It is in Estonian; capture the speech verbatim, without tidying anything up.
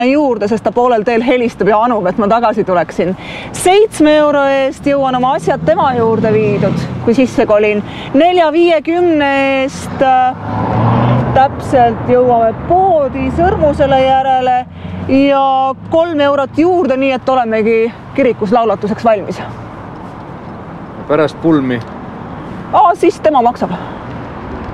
juurde, sest ta poolel teel helistab ja anub, et ma tagasi tuleksin. seitsme euro eest jõuan oma asjad tema juurde viidud, kui sisse kolin. nelja viiekümne eest täpselt jõuame poodi Sõrmusele järele ja kolm eurot juurde, nii et olemegi kirikus laulatuseks valmis. Pärast pulmi? Aa, siis tema maksab.